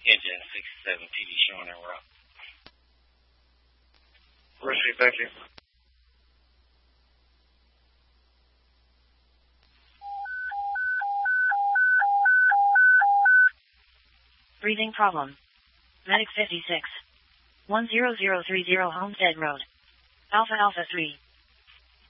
Engine 67 TV showing and rock. Receive, thank you. Breathing problem. Medic 56. 10030 Homestead Road. Alpha Alpha 3.